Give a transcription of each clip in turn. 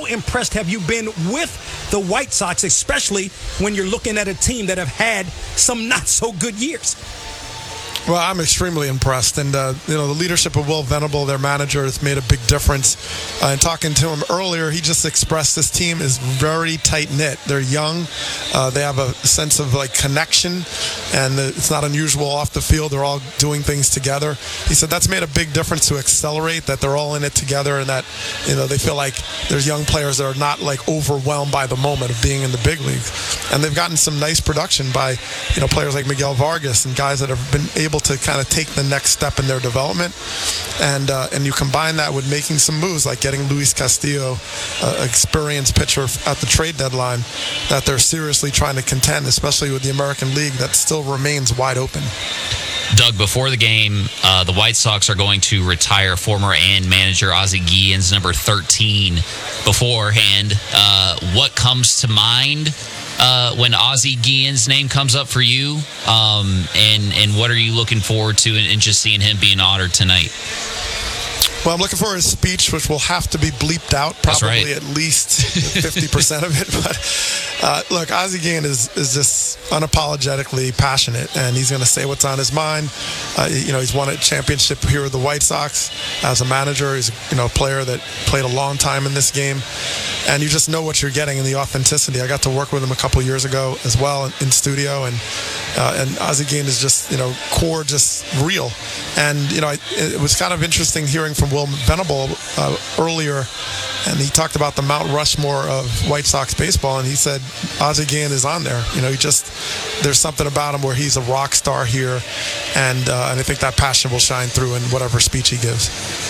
how impressed have you been with the White Sox, especially when you're looking at a team that have had some not so good years? Well, I'm extremely impressed, and the leadership of Will Venable, their manager, has made a big difference. And talking to him earlier, he just expressed this team is very tight knit. They're young, they have a sense of connection, and it's not unusual off the field. They're all doing things together. He said that's made a big difference to accelerate that they're all in it together, and that they feel like there's young players that are not overwhelmed by the moment of being in the big leagues, and they've gotten some nice production by players like Miguel Vargas and guys that have been able to kind of take the next step in their development, and you combine that with making some moves like getting Luis Castillo, experienced pitcher at the trade deadline, that they're seriously trying to contend, especially with the American League that still remains wide open. Doug, before the game, the White Sox are going to retire former and manager Ozzie Guillen's number 13 beforehand. What comes to mind when Ozzie Guillen's name comes up for you, and what are you looking forward to in just seeing him being honored tonight? Well, I'm looking for his speech, which will have to be bleeped out, probably at least 50% of it. But look, Ozzie Guillen is just unapologetically passionate, and he's going to say what's on his mind. He's won a championship here with the White Sox as a manager. He's a player that played a long time in this game, and you just know what you're getting in the authenticity. I got to work with him a couple years ago as well in studio, and Ozzie Guillen is just core, just real. And it was kind of interesting hearing from Will Venable earlier, and he talked about the Mount Rushmore of White Sox baseball, and he said Ozzie Guillen is on there. There's something about him where he's a rock star here, and I think that passion will shine through in whatever speech he gives.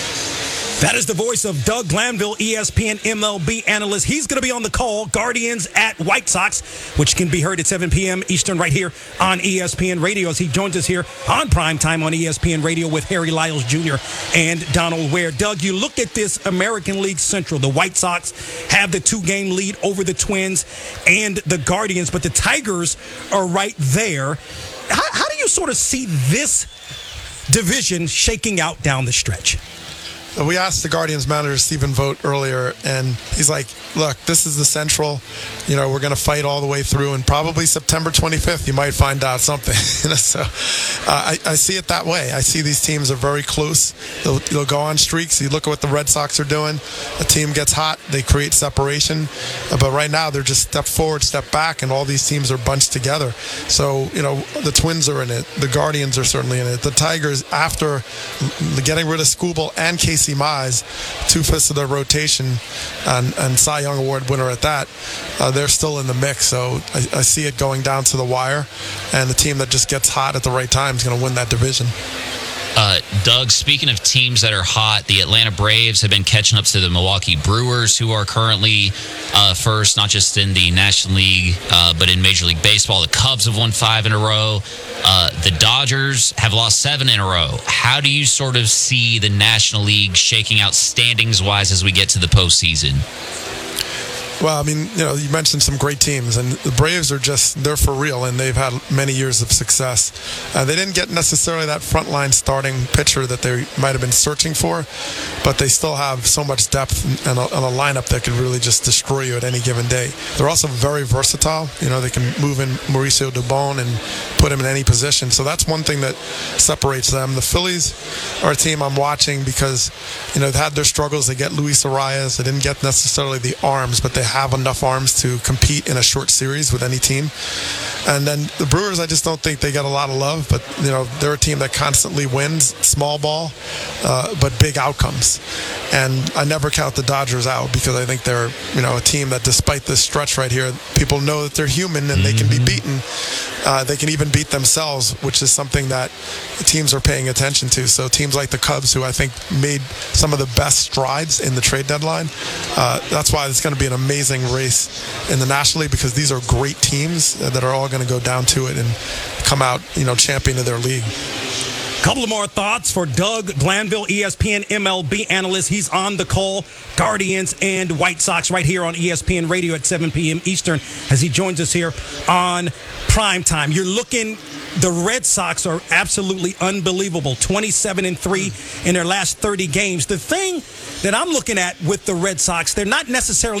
That is the voice of Doug Glanville, ESPN MLB analyst. He's going to be on the call, Guardians at White Sox, which can be heard at 7 p.m. Eastern right here on ESPN Radio, as he joins us here on Primetime on ESPN Radio with Harry Lyles Jr. and Donald Ware. Doug, you look at this American League Central. The White Sox have the 2-game lead over the Twins and the Guardians, but the Tigers are right there. How do you sort of see this division shaking out down the stretch? We asked the Guardians manager, Stephen Vogt, earlier, and he's like, look, this is the Central. We're going to fight all the way through, and probably September 25th, you might find out something. So I see it that way. I see these teams are very close. They'll go on streaks. You look at what the Red Sox are doing. A team gets hot, they create separation. But right now, they're just step forward, step back, and all these teams are bunched together. So, the Twins are in it. The Guardians are certainly in it. The Tigers, after getting rid of Skubal and Casey Mize, 2/5 of their rotation, and Cy Young Award winner at that, they're still in the mix. So I see it going down to the wire, and the team that just gets hot at the right time is going to win that division. Doug, speaking of teams that are hot, the Atlanta Braves have been catching up to the Milwaukee Brewers, who are currently first, not just in the National League, but in Major League Baseball. The Cubs have won 5 in a row. The Dodgers have lost 7 in a row. How do you sort of see the National League shaking out standings-wise as we get to the postseason? Well, you mentioned some great teams, and the Braves they're for real, and they've had many years of success. They didn't get necessarily that frontline starting pitcher that they might have been searching for, but they still have so much depth and a lineup that could really just destroy you at any given day. They're also very versatile. They can move in Mauricio Dubon and put him in any position. So that's one thing that separates them. The Phillies are a team I'm watching because, they've had their struggles. They get Luis Arias. They didn't get necessarily the arms, but they have enough arms to compete in a short series with any team. And then the Brewers, I just don't think they get a lot of love, but they're a team that constantly wins small ball, but big outcomes. And I never count the Dodgers out because I think they're a team that, despite this stretch right here, people know that they're human and they can be beaten. They can even beat themselves, which is something that teams are paying attention to. So teams like the Cubs, who I think made some of the best strides in the trade deadline, that's why it's going to be an amazing race in the National League, because these are great teams that are all going to go down to it and come out, champion of their league. Couple of more thoughts for Doug Glanville, ESPN MLB analyst. He's on the call. Guardians and White Sox right here on ESPN Radio at 7 p.m. Eastern as he joins us here on Primetime. You're looking, the Red Sox are absolutely unbelievable. 27-3 in their last 30 games. The thing that I'm looking at with the Red Sox, they're not necessarily